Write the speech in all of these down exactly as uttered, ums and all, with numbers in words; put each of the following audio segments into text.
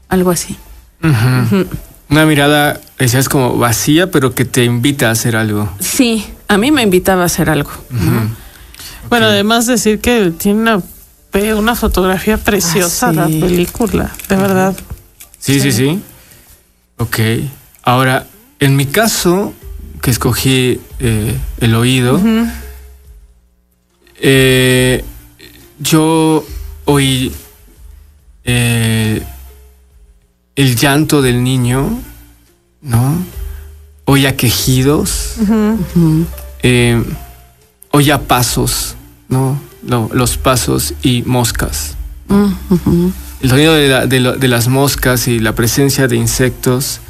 algo así. Uh-huh. Uh-huh. Una mirada, decías, como vacía, pero que te invita a hacer algo. Sí, a mí me invitaba a hacer algo. Uh-huh. ¿no? Okay. Bueno, además decir que tiene una, una fotografía preciosa, ah, sí, la película, de verdad. Sí, sí, sí, sí. Ok. Ahora, en mi caso, que escogí eh, El Oído, uh-huh. eh, yo oí eh, el llanto del niño, ¿no? Oía quejidos, uh-huh. Uh-huh. Eh, oía pasos, ¿no? Lo, los pasos y moscas. Uh-huh. El sonido de, la, de, lo, de las moscas y la presencia de insectos,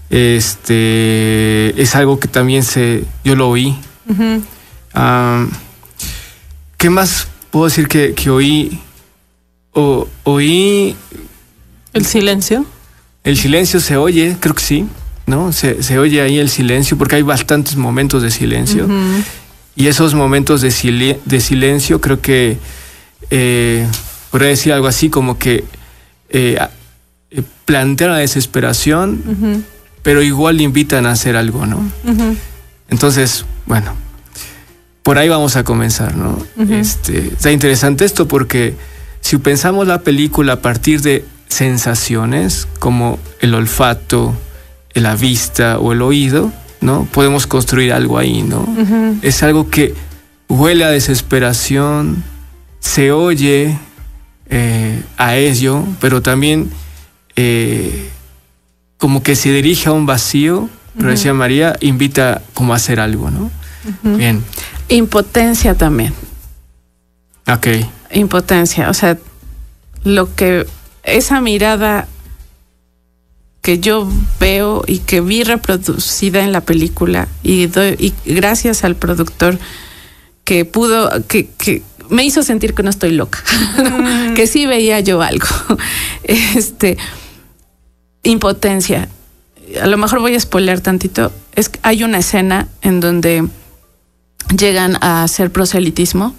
este, es algo que también se, yo lo oí. Uh-huh. Um, ¿Qué más puedo decir que, que oí? O, oí... ¿El silencio? El silencio se oye, creo que sí, ¿no? Se, se oye ahí el silencio, porque hay bastantes momentos de silencio. Uh-huh. Y esos momentos de, sil- de silencio creo que eh, podría decir algo así como que eh, eh, plantean la desesperación, uh-huh. pero igual invitan a hacer algo, ¿no? Uh-huh. Entonces, bueno, por ahí vamos a comenzar, ¿no? Uh-huh. Este, está interesante esto porque si pensamos la película a partir de sensaciones como el olfato, la vista o el oído, ¿no? Podemos construir algo ahí, ¿no? Uh-huh. Es algo que huele a desesperación, se oye eh, a ello, pero también eh, como que se dirige a un vacío, uh-huh. pero decía María, invita como a hacer algo, ¿no? Uh-huh. Bien. Impotencia también. Ok. Impotencia, o sea, lo que esa mirada que yo veo y que vi reproducida en la película y, doy, y gracias al productor que pudo, que, que me hizo sentir que no estoy loca, ¿no? Que sí veía yo algo. Este, impotencia. A lo mejor voy a spoiler tantito. Es que hay una escena en donde llegan a hacer proselitismo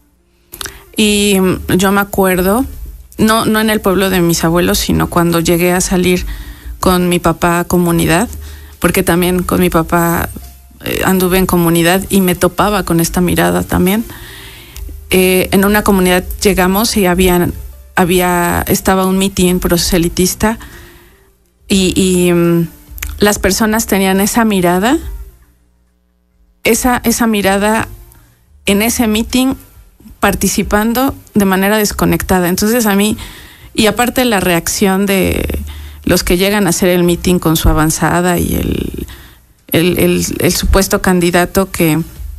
y yo me acuerdo, no, no en el pueblo de mis abuelos, sino cuando llegué a salir con mi papá a comunidad, porque también con mi papá eh, anduve en comunidad y me topaba con esta mirada también. Eh, en una comunidad llegamos y había, había estaba un mitin proselitista y, y um, las personas tenían esa mirada, esa, esa mirada en ese mitin participando de manera desconectada. Entonces a mí, y aparte la reacción de los que llegan a hacer el meeting con su avanzada y el, el, el, el supuesto candidato, que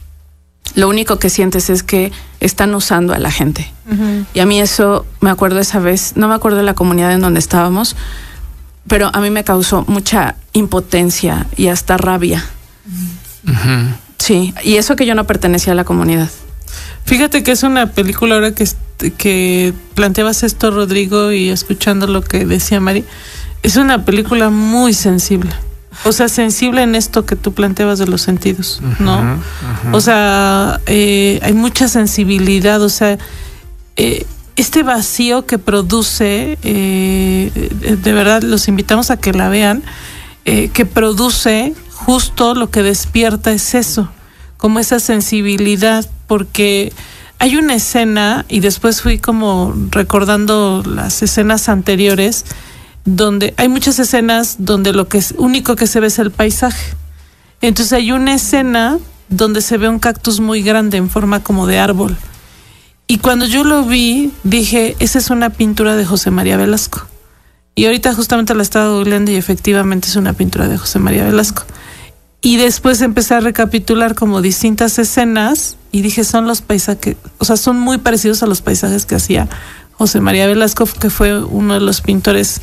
lo único que sientes es que están usando a la gente. Uh-huh. Y a mí eso, me acuerdo esa vez, no me acuerdo de la comunidad en donde estábamos, pero a mí me causó mucha impotencia y hasta rabia. Uh-huh. Sí, y eso que yo no pertenecía a la comunidad. Fíjate que es una película, ahora que, que planteabas esto, Rodrigo, y escuchando lo que decía Mari, es una película muy sensible. O sea, sensible en esto que tú planteabas de los sentidos, ¿no? Uh-huh, uh-huh. O sea, eh, hay mucha sensibilidad, o sea, eh, este vacío que produce, eh, de verdad los invitamos a que la vean, eh, que produce justo lo que despierta es eso, como esa sensibilidad, porque hay una escena, y después fui como recordando las escenas anteriores, donde hay muchas escenas donde lo que es único que se ve es el paisaje. Entonces hay una escena donde se ve un cactus muy grande en forma como de árbol. Y cuando yo lo vi, dije, esa es una pintura de José María Velasco. Y ahorita justamente la estaba googleando y efectivamente es una pintura de José María Velasco. Y después empecé a recapitular como distintas escenas y dije, son los paisajes, o sea, son muy parecidos a los paisajes que hacía José María Velasco, que fue uno de los pintores,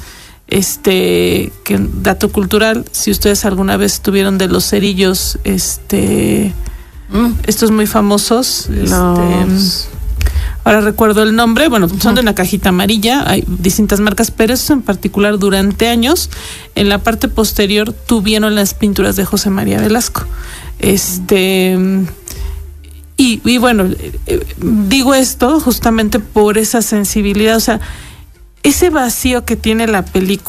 este, que dato cultural, si ustedes alguna vez estuvieron de los cerillos, este, mm. estos muy famosos, los... este, ahora recuerdo el nombre, bueno, uh-huh. son de una cajita amarilla, hay distintas marcas, pero eso en particular durante años, en la parte posterior tuvieron las pinturas de José María Velasco. Este, y, y bueno, eh, digo esto justamente por esa sensibilidad, o sea, ese vacío que tiene la película.